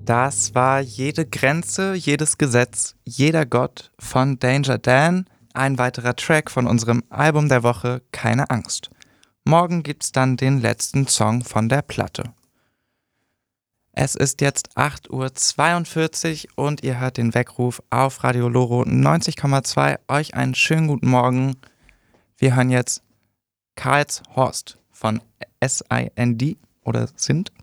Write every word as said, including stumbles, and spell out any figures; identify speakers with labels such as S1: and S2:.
S1: Das war Jede Grenze, jedes Gesetz, jeder Gott von Danger Dan, ein weiterer Track von unserem Album der Woche Keine Angst. Morgen gibt's dann den letzten Song von der Platte. Es ist jetzt acht Uhr zweiundvierzig und ihr hört den Weckruf auf Radio Loro neunzig Komma zwei. Euch einen schönen guten Morgen. Wir hören jetzt Karls Horst von S I N D oder Sind.